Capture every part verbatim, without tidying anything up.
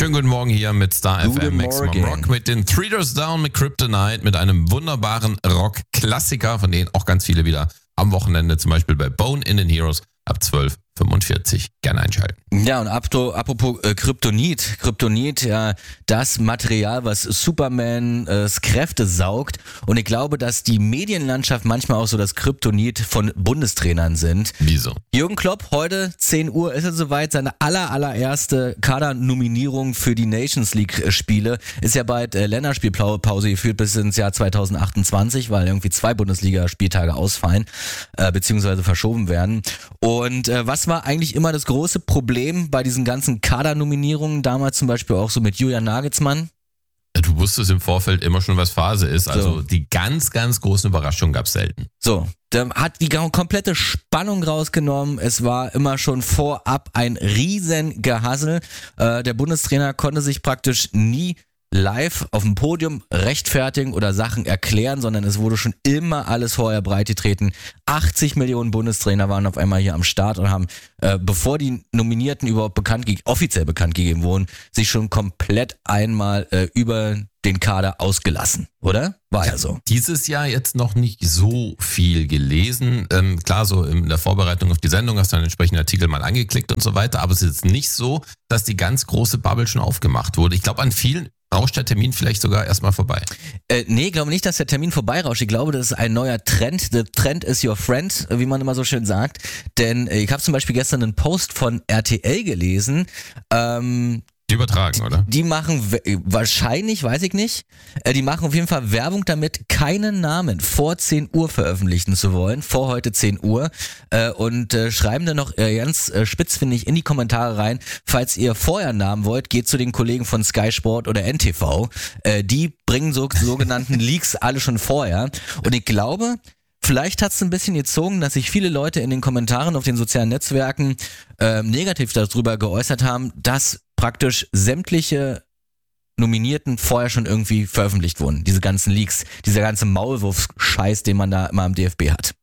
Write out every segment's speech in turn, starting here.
Schönen guten Morgen hier mit Star Guten F M Maximum Morgen. Rock mit den Three Doors Down mit Kryptonite, mit einem wunderbaren Rock-Klassiker, von denen auch ganz viele wieder am Wochenende, zum Beispiel bei Bone in the Heroes, ab zwölf Uhr fünfundvierzig gerne einschalten. Ja, und apropos äh, Kryptonit, Kryptonit, ja, das Material, was Superman äh, Kräfte saugt. Und ich glaube, dass die Medienlandschaft manchmal auch so das Kryptonit von Bundestrainern sind. Wieso? Jürgen Klopp, heute zehn Uhr ist es soweit, seine aller, allererste Kadernominierung für die Nations League Spiele. Ist ja bald äh, Länderspielpause geführt bis ins Jahr zweitausendachtundzwanzig, weil irgendwie zwei Bundesliga-Spieltage ausfallen, äh, beziehungsweise verschoben werden. Und äh, was war eigentlich immer das große Problem bei diesen ganzen Kadernominierungen, damals zum Beispiel auch so mit Julian Nagelsmann? Du wusstest im Vorfeld immer schon, was Phase ist. Also So. die ganz, ganz großen Überraschungen gab es selten. So, der hat die komplette Spannung rausgenommen. Es war immer schon vorab ein riesen Gehassel. Äh, der Bundestrainer konnte sich praktisch nie live auf dem Podium rechtfertigen oder Sachen erklären, sondern es wurde schon immer alles vorher breitgetreten. achtzig Millionen Bundestrainer waren auf einmal hier am Start und haben, äh, bevor die Nominierten überhaupt bekannt, offiziell bekannt gegeben wurden, sich schon komplett einmal äh, über den Kader ausgelassen, oder? War ja so. Dieses Jahr jetzt noch nicht so viel gelesen. Ähm, klar, so in der Vorbereitung auf die Sendung hast du einen entsprechenden Artikel mal angeklickt und so weiter, aber es ist jetzt nicht so, dass die ganz große Bubble schon aufgemacht wurde. Ich glaube, an vielen rauscht der Termin vielleicht sogar erstmal vorbei. Äh, nee, ich glaube nicht, dass der Termin vorbeirauscht. Ich glaube, das ist ein neuer Trend. The Trend is your friend, wie man immer so schön sagt. Denn äh, ich habe zum Beispiel gestern einen Post von R T L gelesen. Ähm, Die übertragen, oder? Die machen we- wahrscheinlich, weiß ich nicht, äh, die machen auf jeden Fall Werbung damit, keinen Namen vor zehn Uhr veröffentlichen zu wollen, vor heute zehn Uhr äh, und äh, schreiben dann noch äh, ganz äh, spitz, finde ich, in die Kommentare rein, falls ihr vorher einen Namen wollt, geht zu den Kollegen von Sky Sport oder N T V, äh, die bringen so sogenannten Leaks alle schon vorher und ich glaube, vielleicht hat es ein bisschen gezogen, dass sich viele Leute in den Kommentaren auf den sozialen Netzwerken äh, negativ darüber geäußert haben, dass praktisch sämtliche Nominierten vorher schon irgendwie veröffentlicht wurden. Diese ganzen Leaks, dieser ganze Maulwurf-Scheiß, den man da immer am D F B hat.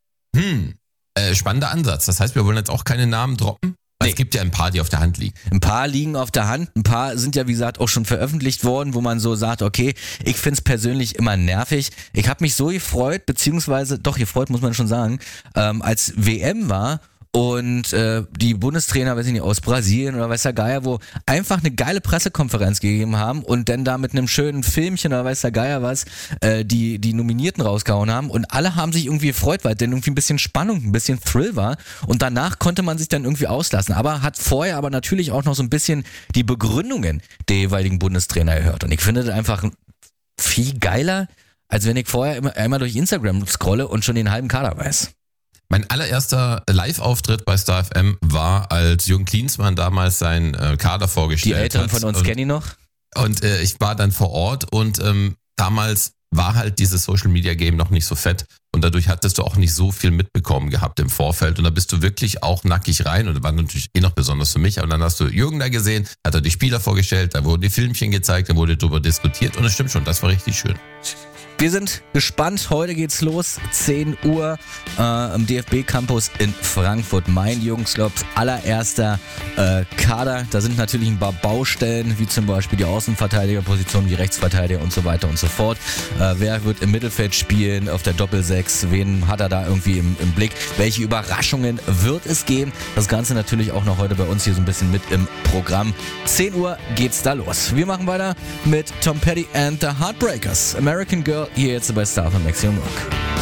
Hm, äh, spannender Ansatz. Das heißt, wir wollen jetzt auch keine Namen droppen? Weil Nee. es gibt ja ein paar, die auf der Hand liegen. Ein paar liegen auf der Hand, ein paar sind ja wie gesagt auch schon veröffentlicht worden, wo man so sagt, okay, ich find's persönlich immer nervig. Ich habe mich so gefreut, beziehungsweise, doch gefreut muss man schon sagen, ähm, als W M war und äh, die Bundestrainer, weiß ich nicht, aus Brasilien oder weiß der Geier, wo einfach eine geile Pressekonferenz gegeben haben und dann da mit einem schönen Filmchen oder weiß der Geier was, äh, die die Nominierten rausgehauen haben und alle haben sich irgendwie gefreut, weil dann irgendwie ein bisschen Spannung, ein bisschen Thrill war und danach konnte man sich dann irgendwie auslassen, aber hat vorher aber natürlich auch noch so ein bisschen die Begründungen der jeweiligen Bundestrainer gehört und ich finde das einfach viel geiler, als wenn ich vorher immer, einmal durch Instagram scrolle und schon den halben Kader weiß. Mein allererster Live-Auftritt bei Star F M war, als Jürgen Klinsmann damals seinen äh, Kader Die vorgestellt Älteren hat. von uns und, kennen ihn noch. Und äh, ich war dann vor Ort und ähm, damals war halt dieses Social-Media-Game noch nicht so fett und dadurch hattest du auch nicht so viel mitbekommen gehabt im Vorfeld und da bist du wirklich auch nackig rein und das war natürlich eh noch besonders für mich, aber dann hast du Jürgen da gesehen, hat er die Spieler vorgestellt, da wurden die Filmchen gezeigt, da wurde darüber diskutiert und es stimmt schon, das war richtig schön. Wir sind gespannt. Heute geht's los. zehn Uhr äh, im D F B-Campus in Frankfurt. Mein Jungs Klopps allererster äh, Kader. Da sind natürlich ein paar Baustellen, wie zum Beispiel die Außenverteidigerposition, die Rechtsverteidiger und so weiter und so fort. Äh, wer wird im Mittelfeld spielen, auf der Doppelsechs? Wen hat er da irgendwie im, im Blick? Welche Überraschungen wird es geben? Das Ganze natürlich auch noch heute bei uns hier so ein bisschen mit im Programm. zehn Uhr geht's da los. Wir machen weiter mit Tom Petty and the Heartbreakers. American Girl, hier jetzt bei Star von Maximum Rock.